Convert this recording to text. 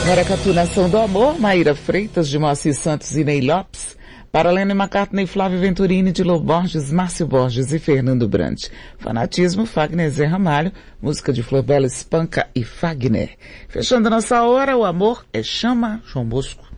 Maracatu, Nação do Amor, Maíra Freitas, de Moacir Santos e Ney Lopes. Para Lennon McCartney, Flávio Venturini, Dilo Borges, Márcio Borges e Fernando Brandt. Fanatismo, Fagner Zé Ramalho, música de Flor Bela, Espanca e Fagner. Fechando nossa hora, o amor é chama, João Bosco.